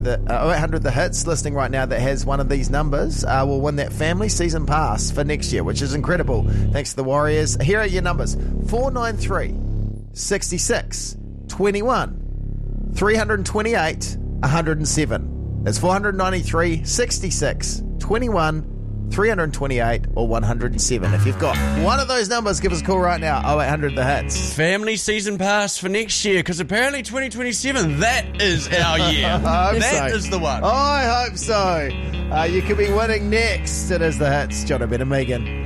The 0800 The Hits listening right now that has one of these numbers will win that family season pass for next year, which is incredible. Thanks to the Warriors. Here are your numbers: 493 66 21 328 107. That's 493 66 21 328 or 107. If you've got one of those numbers, give us a call right now. 0800 The Hits. Family season pass for next year, because apparently 2027, that is our year. That is the one. I hope so. You could be winning next. It is The Hits. John O'Brien and Megan.